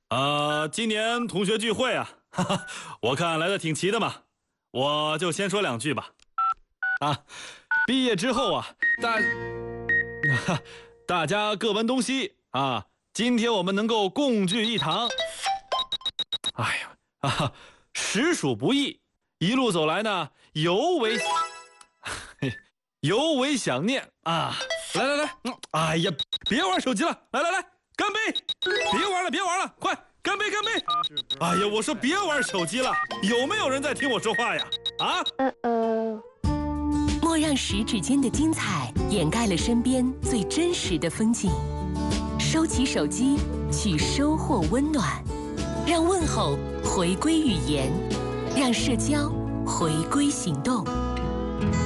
今年同学聚会啊，哈哈，我看来的挺齐的嘛，我就先说两句吧。毕业之后啊，大家各奔东西啊，今天我们能够共聚一堂，实属不易，一路走来呢，尤为想念啊！来，哎呀，别玩手机了，来，干杯！别玩了，快干杯！哎呀，我说别玩手机了，有没有人在听我说话呀？ 莫让十指间的精彩掩盖了身边最真实的风景。收起手机，去收获温暖，让问候回归语言，让社交回归行动。